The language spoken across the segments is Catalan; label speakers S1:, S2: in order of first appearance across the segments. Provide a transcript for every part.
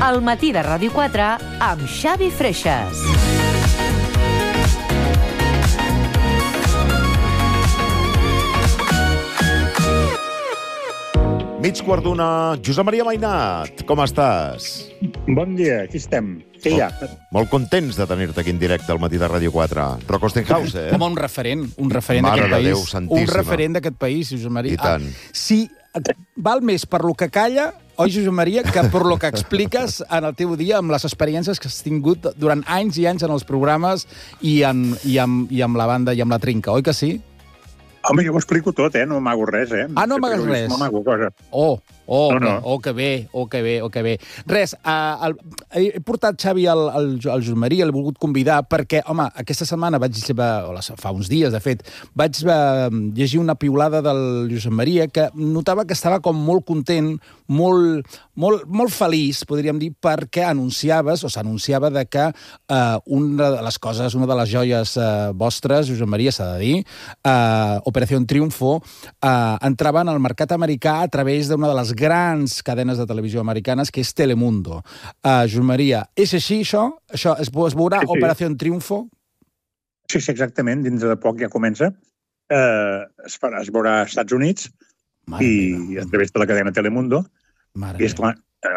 S1: El matí de Ràdio 4 amb Xavi Freixas.
S2: Mig quart d'una. Josep Maria Mainat, com estàs?
S3: Bon dia, aquí estem. Què hi ha?
S2: Molt contents de tenir-te aquí en directe al matí de Ràdio 4. Rockhouse, eh?
S4: Home, un referent
S2: Mare
S4: d'aquest
S2: de Déu
S4: país.
S2: santíssima.
S4: Un referent d'aquest país, Josep Maria.
S2: I tant.
S4: Sí, val més per lo que calla, oi, Josep Maria, que per lo que expliques en el teu dia amb les experiències que has tingut durant anys i anys en els programes i amb la banda i amb la trinca, oi que sí?
S3: Home, jo ho explico tot, no amago res,
S4: Ah, no amagues res?
S3: No amago cosa.
S4: Que bé. Res, he portat Xavi al Josep Maria, l'he volgut convidar perquè, home, aquesta setmana fa uns dies, de fet, vaig llegir una piulada del Josep Maria que notava que estava com molt content, molt feliç, podríem dir, perquè s'anunciava de que una de les coses, una de les joies vostres, Josep Maria, s'ha de dir, Operació Triunfo, entrava en el mercat americà a través d'una de les grans cadenes de televisió americanes, que és Telemundo. Josep Maria, és així, això? Això es veurà
S3: Sí.
S4: Operació Triunfo?
S3: Sí, exactament, dintre de poc ja comença. Es veurà als Estats Units i a través de la cadena Telemundo. I, esclar,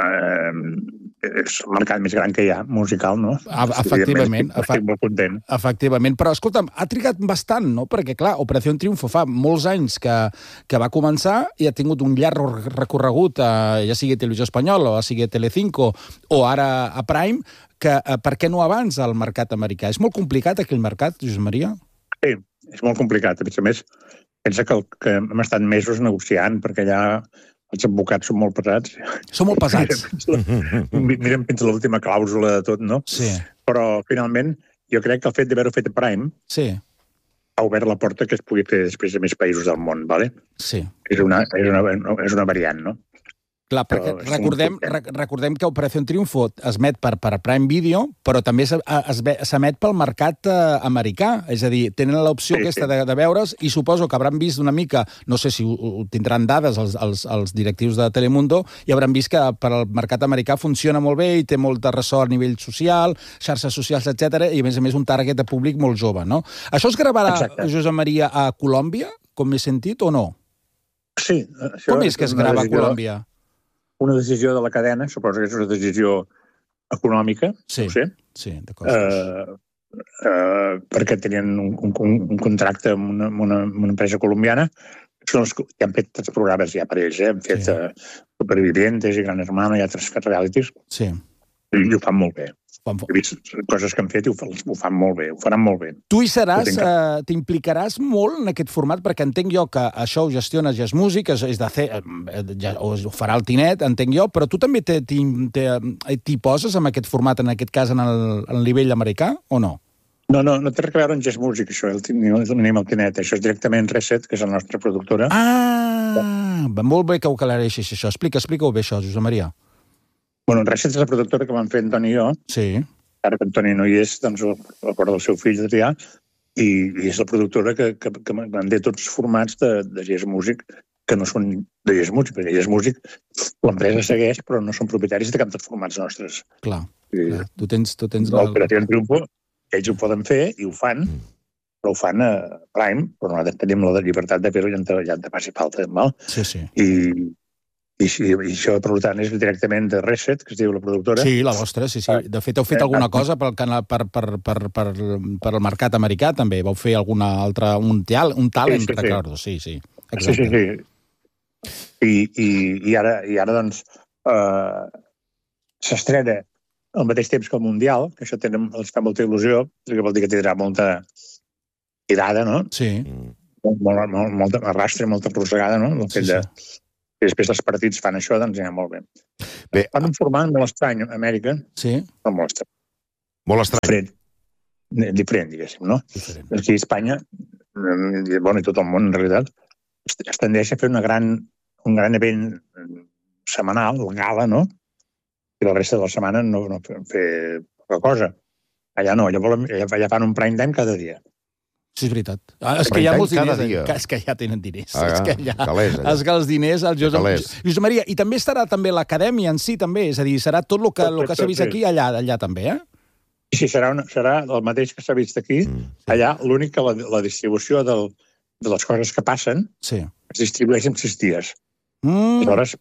S3: és el mercat més gran que hi ha, musical, no?
S4: Efectivament.
S3: Estic molt content.
S4: Efectivament. Però, escolta'm, ha trigat bastant, no? Perquè, clar, Operació Triunfo fa molts anys que va començar i ha tingut un llarg recorregut, ja sigui Televisió Espanyola, o sigui Telecinco, o ara a Prime, que per què no abans al mercat americà? És molt complicat aquell mercat, Josep Maria?
S3: Sí, és molt complicat. A més, pensa que hem estat mesos negociant, perquè allà els advocats són molt pesats.
S4: Són molt pesats.
S3: Miren fins a l'última clàusula de tot, no?
S4: Sí.
S3: Però, finalment, jo crec que el fet d'haver-ho fet a Prime ha obert la porta que es pugui fer després a més països del món, ¿vale?
S4: Sí.
S3: És una variant, no?
S4: Clar, perquè recordem que Operació Triunfo es met per Prime Video, però també s'emet pel mercat americà. És a dir, tenen l'opció aquesta de veure's i suposo que hauran vist una mica, no sé si ho tindran dades els directius de Telemundo, i hauran vist que per al mercat americà funciona molt bé i té molta ressò a nivell social, xarxes socials, etc. i a més un target de públic molt jove, no? Això es gravarà, Josep Maria, a Colòmbia, com m'he sentit, o no?
S3: Sí.
S4: Com és que es grava a Colòmbia?
S3: Una decisió de la cadena, suposo que és una decisió econòmica, no sé.
S4: Sí, de coses.
S3: Perquè tenien un contracte amb una empresa colombiana. Són els que han fet els programes ja per ells, Han fet Supervivientes i Gran Hermano i altres realities.
S4: Sí.
S3: I ho fan molt bé. He vist coses que han fet i ho fan molt bé, ho faran molt bé.
S4: Tu hi seràs, t'implicaràs molt en aquest format, perquè entenc jo que això ho gestiones Yes Music, ho farà el Tinet, entenc jo, però tu també t'hi poses en aquest format, en aquest cas en el nivell americà, o no?
S3: No té res a veure amb Yes Music, això, ni amb el Tinet. Això és directament Reset, que és la nostra productora.
S4: Molt bé que ho aclareixis, això. Explica-ho bé, això, Josep Maria.
S3: Bueno, Reset és la productora que vam fer Antoni i jo.
S4: Sí.
S3: Ara que Antoni no hi és, doncs el cor del seu fill, Adrià, i és la productora que manté tots els formats de Yes Music, que no són de Yes Music, perquè Yes Music l'empresa segueix, però no són propietaris de cap dels formats nostres.
S4: Clar. Tu tens
S3: l'Operació Triunfo, ells ho poden fer i ho fan, però ho fan a Prime, però nosaltres tenim la llibertat de fer-ho ja en te passi falta, val?
S4: Sí.
S3: I això, per tant, és directament de Reset, que es diu la productora.
S4: Sí, la vostra, sí. De fet, heu fet alguna cosa per al mercat americà, també. Vau fer alguna altra... Un talent, recordo. Sí.
S3: Exacte. I ara, doncs, s'estrena al mateix temps que el Mundial, que això els fa molta il·lusió, que vol dir que tindrà molta tirada, no?
S4: Sí.
S3: Molta arrastre, molta arrossegada, no? El fet de... I després els partits fan això, doncs ja molt bé. Fan un format molt estrany a Amèrica.
S4: Sí.
S3: No molt estrany.
S2: Molt estrany.
S3: Diferent, diguéssim, no? Aquí a Espanya, i tot el món, en realitat, es tendeix a fer un gran event setmanal, la gala, no? I la resta de la setmana no fer poca cosa. Allà no, allà fan un prime time cada dia.
S4: Sí, és veritat. És que hi ha molts diners. És que ja tenen diners. És que els diners... Josep Maria, i també estarà també l'acadèmia en si, també. És a dir, serà tot el que s'ha vist aquí, allà també, eh?
S3: Sí, serà el mateix que s'ha vist aquí. Allà, l'únic que la distribució de les coses que passen es distribueix en 6 dies. Aleshores,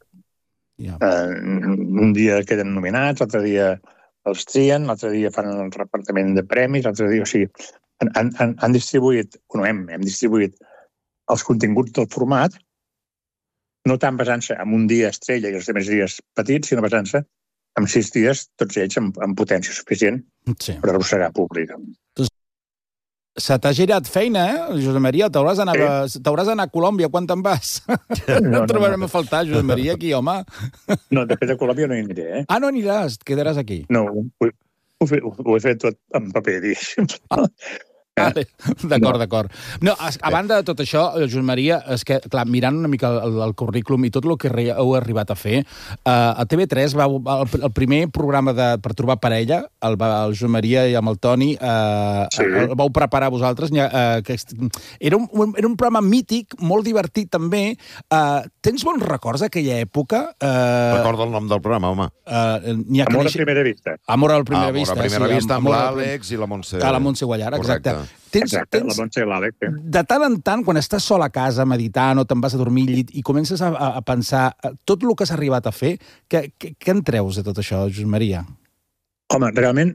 S3: un dia queden nominats, l'altre dia els trien, l'altre dia fan el repartiment de premis, l'altre dia... O sigui, han distribuït, hem distribuït els continguts del format, no tant basant-se en un dia estrella i els altres dies petits, sinó basant-se en 6 dies, tots ells amb potència suficient per arrossegar públic.
S4: Se t'ha girat feina, Josep Maria? T'hauràs d'anar a Colòmbia quan te'n vas? No trobarem a faltar, Josep Maria, aquí, home.
S3: No, de fet, a Colòmbia no hi aniré, eh?
S4: Ah, no aniràs? Et quedaràs aquí?
S3: No, ho he fet tot en paper, diguéssim.
S4: D'acord. No, a banda de tot això, Josep Maria, és que, clar, mirant una mica el currículum i tot el que heu arribat a fer, a TV3 el primer programa per trobar parella, el Josep Maria i amb el Toni, el vau preparar vosaltres. Era un programa mític, molt divertit també. Tens bons records d'aquella època?
S2: Recorda el nom del programa, home.
S3: Amor a primera vista.
S4: Amor a primera vista.
S2: Amor a primera vista, amb l'Àlex i la Montse.
S4: La Montse Guallar, exacte.
S3: Exacte, la Montse i l'Àlex.
S4: De tant en tant, quan estàs sol a casa meditant o te'n vas a dormir al llit i comences a pensar tot el que has arribat a fer, què en treus de tot això, Josep Maria?
S3: Home, realment,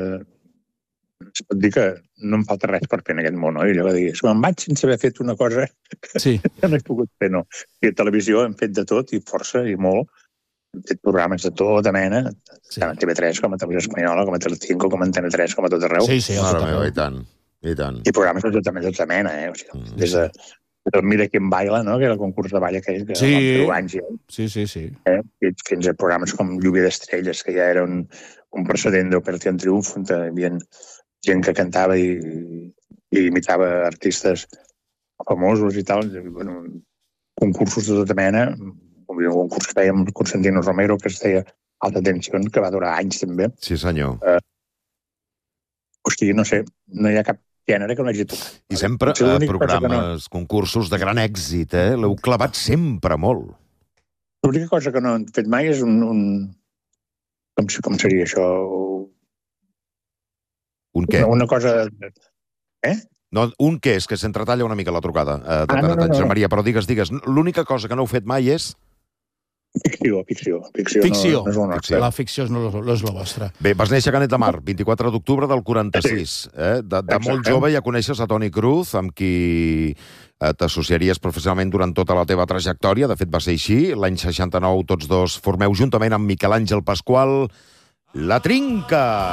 S3: es pot dir que no em falta res per fer en aquest món, oi? Allò que diguis, me'n vaig sense haver fet una cosa que no he pogut fer, no. I a televisió hem fet de tot, i força, i molt. Hem fet programes de tota mena, tant a TV3 com a Televisió Espanyola, com a Telecinco, com a Antena 3, com a tot arreu.
S4: Sí,
S2: mare meva, i tant.
S3: I programes de tota mena, eh? O sigui, des de Mira Quien Baila, no?, que era el concurs de ball aquell, que va 10 anys ja.
S4: Sí.
S3: Fins a programes com Lluvia d'Estrelles, que ja era un precedent d'Operació Triunf, on hi havia gent que cantava i imitava artistes famosos i tal. Bueno, concursos de tota mena. Un concurs que fèiem amb Constantino Romero, que es deia Alta Tensión, que va durar anys també.
S2: Sí, senyor.
S3: Hosti, no sé, no hi ha cap gènere que no hagi tocat.
S2: I sempre programes, concursos de gran èxit, eh? L'heu clavat sempre molt.
S3: L'única cosa que no hem fet mai és com seria això?
S2: Un què?
S3: Una cosa...
S2: No, un què és, que s'entretalla una mica la trucada. Josep Maria, però digues. L'única cosa que no heu fet mai és...
S3: Ficció.
S4: No
S3: és una nostra.
S4: La ficció no és la vostra.
S2: Bé, vas néixer a Canet de Mar, 24 d'octubre del 46. De molt jove ja coneixes a Toni Cruz, amb qui t'associaries professionalment durant tota la teva trajectòria. De fet, va ser així. L'any 69 tots dos formeu juntament amb Miquel Àngel Pasqual La Trinca.